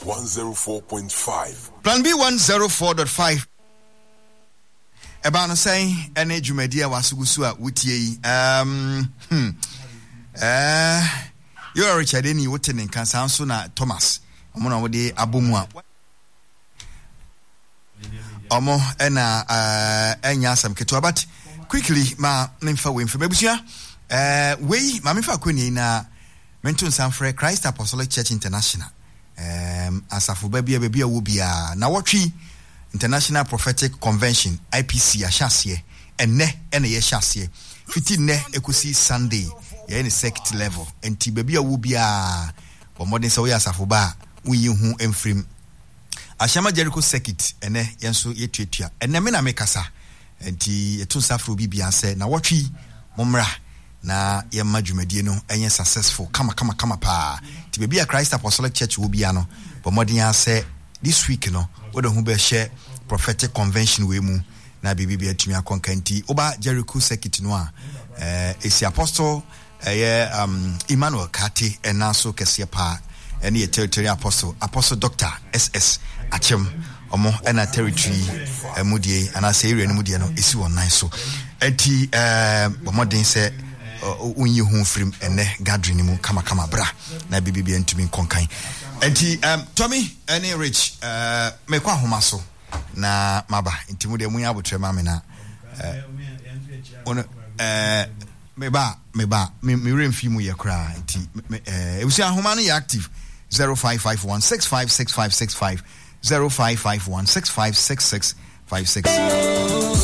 104.5. Plan B 104.5. Eba no say ene dwumadi a wasugusu a wutie yi you Richard eni wote ne nkansa nso na Thomas omo na wode abomu a omo ena enya asam keto but quickly ma memfa we mfa babusua we ma memfa kwani na mento nsanfre Christ Apostolic Church International asafo babia wo bia na wotwi International Prophetic Convention IPC ahyasie ene ye hyasie fiti ne ekosi Sunday ye ne sect level enti babia wo bia bomodin se wo asafo ba uyi hu emfrim Ashama Jericho Circuit ene yenso yetuatua ene me na mekasa enti etu nsafro bibia se na wotwi momra na yemma dwumadie no enye successful kama pa ti bebia Christ Apostolic Church wo bia no bomodin ase this week no wodo hu be share prophetic convention we mu na bibia atumi akonkanti oba Jericho Circuit no a esi apostle Emmanuel Kate enaso kese pa ene ye territory apostle Dr. SS Achem omo ena territory mudie ana say area mudie no esi won nan so enti bomodin se unyi hu frim ene gathering mu kama bra na bibia ntumi konkan enti Tommy ene Rich mekwa homa so na maba enti mu de mu ya botre ma me na meba me remfi mu ye kra enti ebusi ahoma no ye active 0551656565 0551656656